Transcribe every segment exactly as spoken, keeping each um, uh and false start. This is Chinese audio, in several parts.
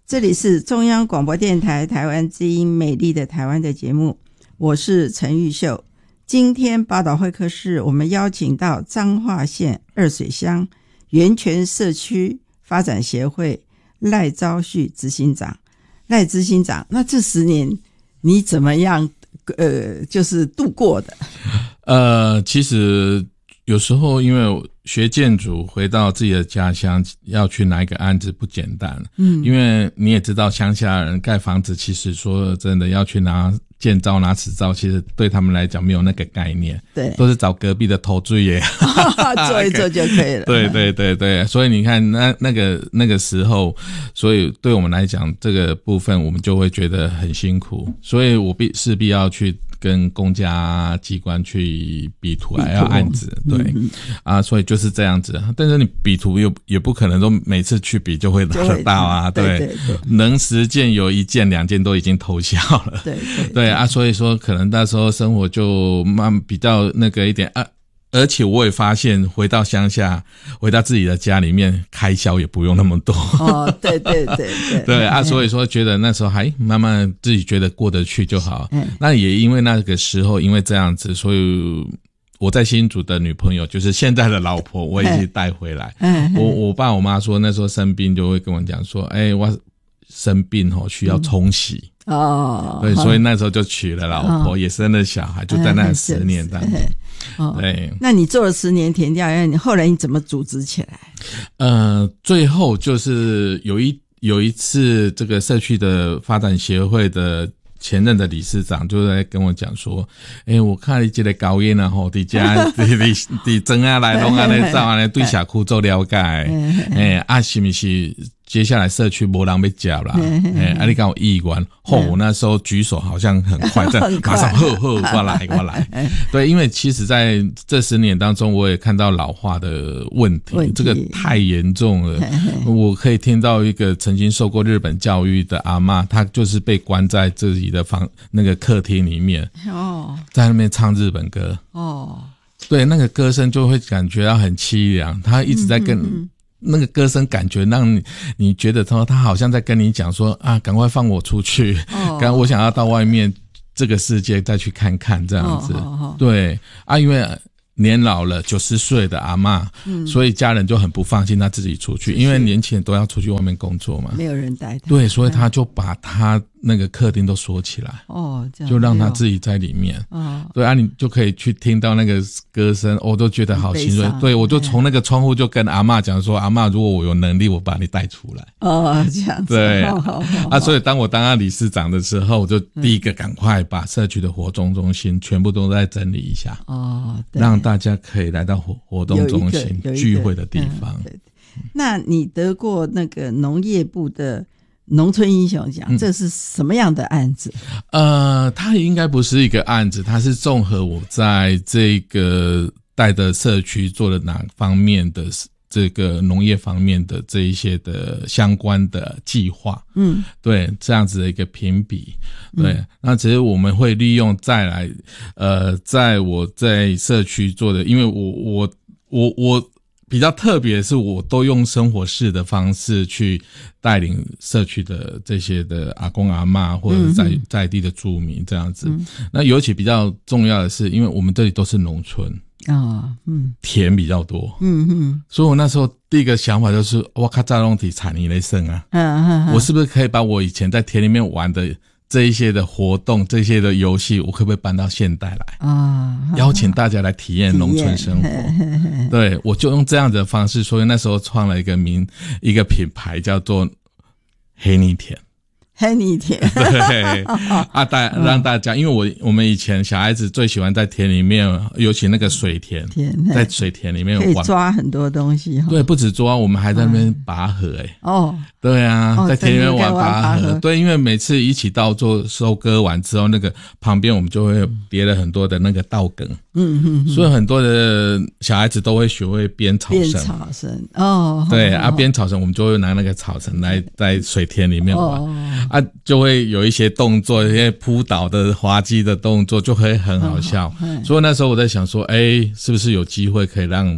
这里是中央广播电台台湾之音美丽的台湾的节目，我是陈玉秀。今天报道会客室我们邀请到彰化县二水乡源泉社区发展协会赖昭旭执行长。赖执行长，那这十年你怎么样呃就是度过的？ 呃其实有时候因为学建筑回到自己的家乡要去拿一个案子不简单，嗯，因为你也知道乡下人盖房子其实说真的要去拿建造拿执照，其实对他们来讲没有那个概念，对，都是找隔壁的头最爷做一做就可以了。 对对对对，所以你看那那个那个时候，所以对我们来讲这个部分我们就会觉得很辛苦，所以我必势必要去跟公家机关去比图还要案子，对、嗯、啊，所以就是这样子。但是你比图又也不可能说每次去比就会拿得到啊，对，对对对，能十件有一件两件都已经偷笑了，对 对, 对, 对啊，所以说可能那时候生活就慢比较那个一点啊。而且我也发现回到乡下回到自己的家里面开销也不用那么多哦，对对对对对啊，所以说觉得那时候还慢慢自己觉得过得去就好、嗯、那也因为那个时候因为这样子，所以我在新竹的女朋友就是现在的老婆我也去带回来、嗯、我我爸我妈说那时候生病就会跟我讲说哎、欸，我生病哦需要冲洗、嗯、哦，对，所以那时候就娶了老婆、哦、也生了小孩，就在那十年当中、嗯哦，对，那你做了十年田调，你后来你怎么组织起来？ 呃，最后就是有一有一次，这个社区的发展协会的前任的理事长就在跟我讲说，诶、欸，我看你这个高音啊吼，伫家伫伫伫真啊来弄啊来照啊来对社区做了解，诶、欸，啊是不是？接下来社区没人要接啦，哎，啊，你跟我议员，吼，我那时候举手好像很快，在马上呵呵，我来我来，对，因为其实在这十年当中，我也看到老化的问题，问题这个太严重了。我可以听到一个曾经受过日本教育的阿嬷，她就是被关在自己的房那个客厅里面，哦，在那边唱日本歌，哦，对，那个歌声就会感觉到很凄凉，她一直在跟。嗯嗯嗯那个歌声感觉让你你觉得他他好像在跟你讲说啊，赶快放我出去，赶快我想要到外面这个世界再去看看这样子。对啊，因为年老了九十岁的阿嬷、嗯、所以家人就很不放心他自己出去，因为年轻人都要出去外面工作嘛， 没有人带他， 对，所以他就把他那个客厅都锁起来，哦，这样就让他自己在里面，哦，对啊，你就可以去听到那个歌声，我、哦、都觉得好心酸。对，我就从那个窗户就跟阿嬷讲说，阿嬷，如果我有能力，我把你带出来。哦，这样子，对，好好好啊，所以当我当他理事长的时候，我就第一个赶快把社区的活动中心全部都再整理一下，哦，让大家可以来到活活动中心聚会的地方。嗯、对对， 那你得过那个农业部的农村英雄奖、嗯、这是什么样的案子？ 呃，它应该不是一个案子，它是综合我在这个带的社区做了哪方面的这个农业方面的这一些的相关的计划，嗯，对，这样子的一个评比，对，嗯、那只是我们会利用再来，呃，在我在社区做的，因为我我我我。比较特别的是，我都用生活式的方式去带领社区的这些的阿公阿嬷或者在、嗯、在地的住民这样子、嗯。那尤其比较重要的是，因为我们这里都是农村啊、哦，嗯，田比较多，嗯嗯，所以我那时候第一个想法就是，我靠，扎龙体产业来生啊，嗯嗯嗯，我是不是可以把我以前在田里面玩的这一些的活动，这些的游戏，我可不可以搬到现代来啊？邀请大家来体验农村生活。对，我就用这样的方式，所以那时候创了一个名一个品牌，叫做黑泥田。 黑泥田， 对啊，大让大家，因为我我们以前小孩子最喜欢在田里面，尤其那个水田，田在水田里面可以抓很多东西。 对，不止抓，我们还在那边拔河诶、欸。哦，对啊，哦、在田里面玩拔河。对，因为每次一起稻作收割完之后，那个旁边我们就会叠了很多的那个稻梗。嗯嗯，所以很多的小孩子都会学会编草绳。编草绳哦，对啊，编草绳我们就会拿那个草绳来在水田里面玩。哦啊，就会有一些动作，一些扑倒的滑稽的动作，就会很好笑。所以那时候我在想说，哎，是不是有机会可以让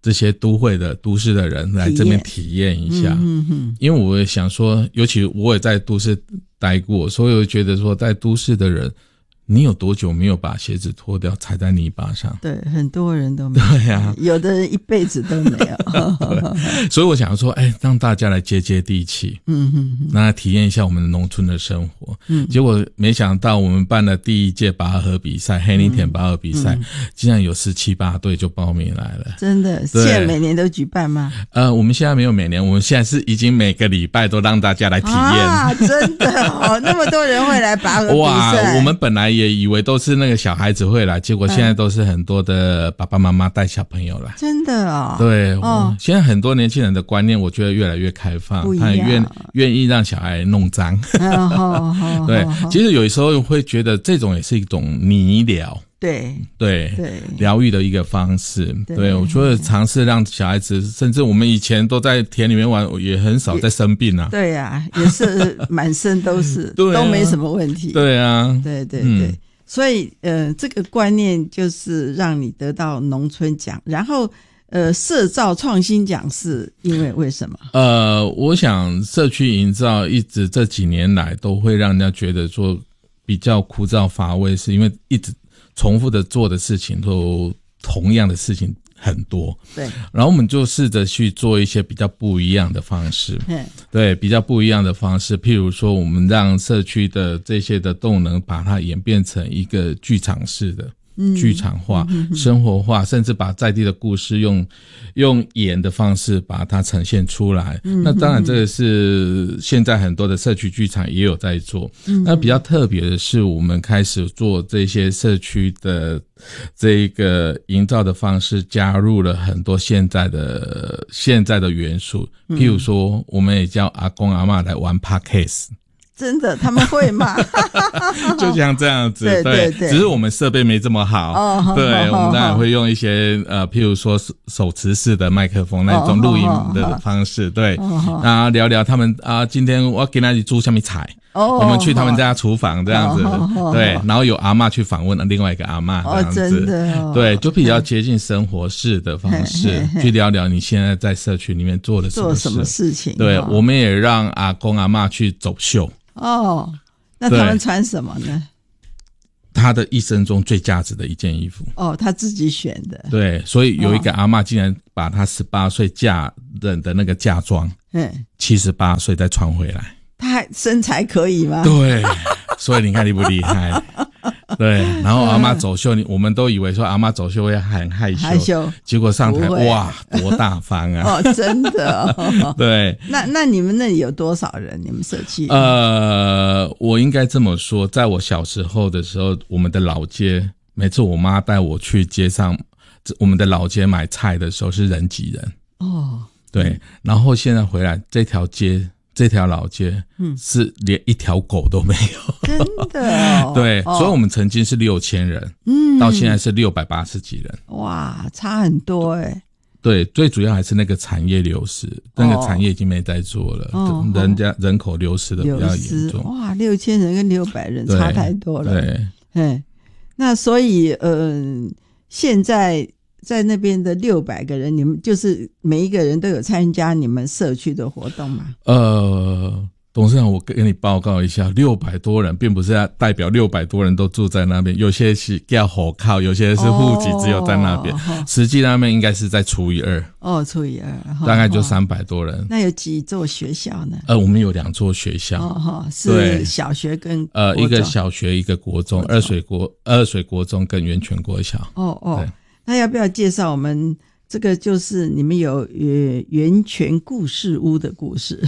这些都会的都市的人来这边体验一下。 嗯嗯， 因为我也想说，尤其我也在都市待过，所以我觉得说在都市的人，你有多久没有把鞋子脱掉踩在泥巴上？ 对，很多人都没有。 对啊， 有的人一辈子都没有。 所以我想说，哎，让大家来接接地气， 嗯嗯嗯， 那体验一下我们农村的生活。 嗯， 结果没想到我们办了第一届拔河比赛，黑泥田拔河比赛，嗯、竟然有十七八队就报名来了。 真的？现在每年都举办吗？ 呃，我们现在没有每年，我们现在是已经每个礼拜都让大家来体验。 啊，真的哦，那么多人会来拔河比赛。 哇，我们本来也以为都是那个小孩子会来，结果现在都是很多的爸爸妈妈带小朋友来。 真的哦。 对， 哦， 现在很多年轻人的观念，我觉得越来越开放， 不一样， 他愿愿意让小孩弄脏。 嗯，好好。 对，其实有时候会觉得这种也是一种泥疗。 对对对， 疗愈的一个方式。 对， 对，我觉得尝试让小孩子，甚至我们以前都在田里面玩，也很少在生病啊。 对啊，也是满身都是， 对啊， 都没什么问题。 对啊， 对对对。嗯，所以呃，这个观念就是让你得到农村奖，然后呃，社造创新奖是因为为什么？ 呃，我想社区营造一直这几年来都会让人家觉得说比较枯燥乏味，是因为一直重复的做的事情都同样的事情很多。 对， 然后我们就试着去做一些比较不一样的方式。对，比较不一样的方式，譬如说我们让社区的这些的动能把它演变成一个剧场式的。嗯，剧场化、嗯、生活化，甚至把在地的故事用用演的方式把它呈现出来。嗯，那当然这个是现在很多的社区剧场也有在做。嗯，那比较特别的是我们开始做这些社区的这个营造的方式，加入了很多现在的现在的元素，譬如说我们也叫阿公阿嬷来玩 Podcast。 真的，他们会吗？ 就像这样子， 对对对， 只是我们设备没这么好。哦，对，哦、我们当然会用一些呃，譬如说手持式的麦克风那种录音的方式，哦、对，哦、然后聊聊他们啊，今天我给那里煮什么菜。哦，我们去他们家厨房这样子，哦、对，然后有阿嬷去访问另外一个阿嬷这样子，哦、真的哦、对，就比较接近生活式的方式，嘿嘿嘿去聊聊你现在在社区里面做的什么事， 做什么事情。 对， 哦、 我们也让阿公阿嬷去走秀。 哦，那他们穿什么呢？ 他的一生中最价值的一件衣服。 哦，他自己选的。 对，所以有一个阿嬷竟然把他十八岁嫁人的那个嫁妆，嗯，七十八岁再穿回来。 他还身材可以吗？ 对，所以你看厉不厉害？对，然后阿嬷走秀，我们都以为说阿嬷走秀会很害羞， 害羞， 结果上台哇，多大方啊！ 哦，真的、哦。 对， 那那你们那里有多少人？你们社区？ 呃，我应该这么说，在我小时候的时候，我们的老街，每次我妈带我去街上，我们的老街买菜的时候是人挤人。哦，对，然后现在回来这条街。这条老街，嗯，是连一条狗都没有， 真的、哦。 对，哦、所以我们曾经是六千人，嗯，到现在是六百八十几人， 哇，差很多哎、欸。 对，最主要还是那个产业流失，那个产业已经没在做了，哦、人家人口流失的比较严重。 哇，六千人跟六百人差太多了。 对， 嗯，那所以，嗯、呃，现在。在那边的六百个人，你们就是每一个人都有参加你们社区的活动吗？ 呃，董事长，我跟你报告一下，六百多人并不是代表六百多人都住在那边，有些是叫火靠，有些是户籍只有在那边，哦、实际那边应该是在除以二。哦， 除以二， 大概就三百多人。 那有几座学校呢？ 呃，我们有两座学校， 哦，是小学跟呃一个小学一个国中，国中二水国二水国中跟源泉国小。 哦哦。那要不要介绍我们这个？就是你们有呃源泉故事屋的故事，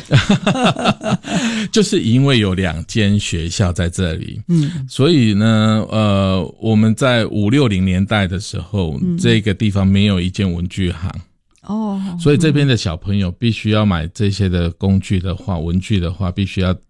就是因为有两间学校在这里，嗯，所以呢，呃，我们在五六零年代的时候，嗯、这个地方没有一间文具行。哦，所以这边的小朋友必须要买这些的工具的话，文具的话，必须要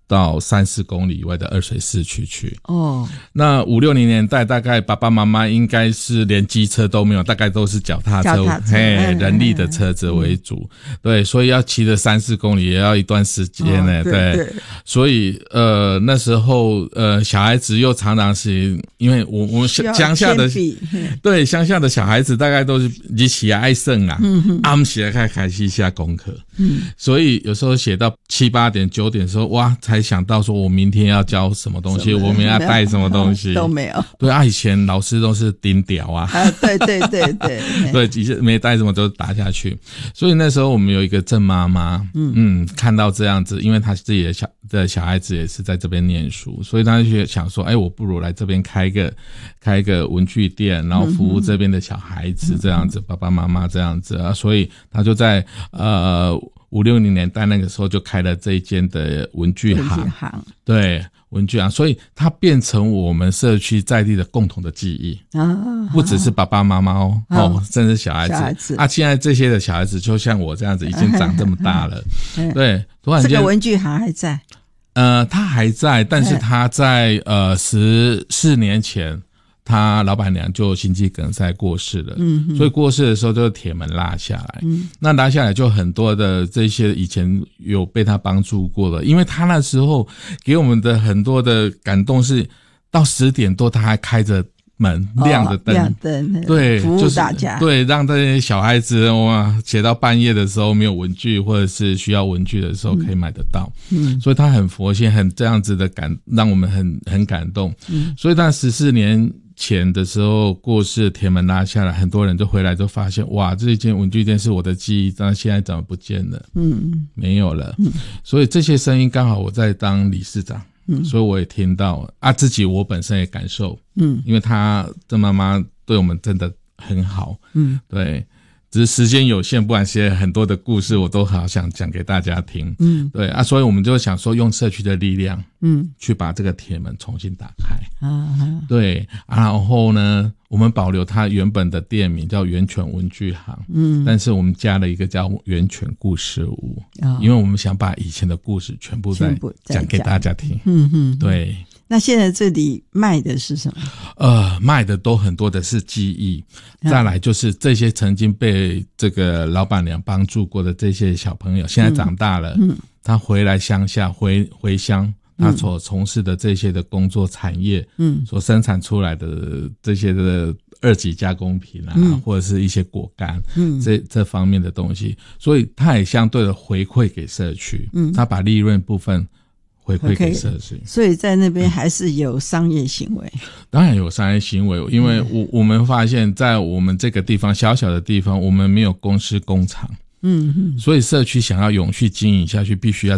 到三四公里以外的二水市区去。 哦， 那五六零年代大概爸爸妈妈应该是连机车都没有，大概都是脚踏车， 脚踏车嘿， 嗯人力的车子为主。嗯、对，所以要骑了三四公里也要一段时间呢、哦。对， 对所以呃那时候呃小孩子又常常是因为我我们乡下的对乡下的小孩子大概都是日时爱耍啦，暗时开开始下功课。嗯，所以有时候写到七八点九点的时候，哇，才想到说我明天要教什么东西，我们要带什么东西都没有。 对啊，以前老师都是顶屌啊， 啊，对对对对， 对，其实没带什么都打下去。所以那时候我们有一个郑妈妈，嗯嗯，看到这样子，因为她自己的小的小孩子也是在这边念书，所以她就想说，哎，我不如来这边开一个开一个文具店，然后服务这边的小孩子，这样子，嗯、爸爸妈妈这样子啊，所以她就在呃。五六零年代那个时候就开了这一间的文具行， 文具行对文具行，所以它变成我们社区在地的共同的记忆啊，不只是爸爸妈妈哦，啊、哦，甚至小孩子， 小孩子啊，现在这些的小孩子就像我这样子，已经长这么大了，对，突然间这个文具行还在， 呃，他还在，但是他在呃十四年前。他老板娘就心肌梗塞过世了，嗯，所以过世的时候就是铁门拉下来，嗯，那拉下来就很多的这些以前有被他帮助过的，因为他那时候给我们的很多的感动是到十点多他还开着门亮着灯， 亮灯， 对， 服务大家， 就是、对，让这些小孩子哇写到半夜的时候没有文具或者是需要文具的时候可以买得到，嗯，所以他很佛心，很这样子的感，让我们很很感动，嗯，所以他十四年。前的时候过世，铁门拉下来，很多人就回来就发现，哇，这间文具店是我的记忆，但现在怎么不见了？嗯，没有了。嗯，所以这些声音刚好我在当理事长，嗯，所以我也听到啊，自己我本身也感受，嗯，因为他的妈妈对我们真的很好，嗯，对。只是时间有限，不然写很多的故事，我都好想讲给大家听。嗯，对啊，所以我们就想说，用社区的力量，嗯，去把这个铁门重新打开。啊，对啊，然后呢，我们保留它原本的店名叫源泉文具行，嗯，但是我们加了一个叫源泉故事屋，哦，因为我们想把以前的故事全部再讲给大家听。嗯嗯，对。 那现在这里卖的是什么？ 呃，卖的都很多的是记忆，再来就是这些曾经被这个老板娘帮助过的这些小朋友，现在长大了，嗯，他回来乡下，回回乡，他所从事的这些的工作产业，嗯，所生产出来的这些的二级加工品啊，嗯，或者是一些果干，嗯，这这方面的东西，所以他也相对的回馈给社区，嗯，他把利润部分回馈给社区， 所以在那边还是有商业行为，嗯， 当然有商业行为，因为我我们发现在我们这个地方小小的地方，我们没有公司工厂，嗯，所以社区想要永续经营下去，必须要